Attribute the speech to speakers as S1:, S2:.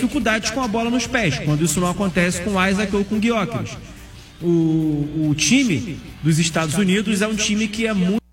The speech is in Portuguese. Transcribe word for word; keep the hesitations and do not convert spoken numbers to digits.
S1: dificuldades com a bola nos pés, quando isso não acontece com o Isaac ou com o Gyökeres. O, o time dos Estados Unidos é um time que é muito